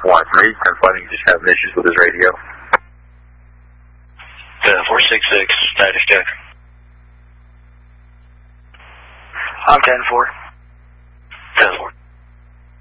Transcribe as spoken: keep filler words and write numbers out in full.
one three, confirming just having issues with his radio. Uh, four six six, status check. I'm ten four. ten four.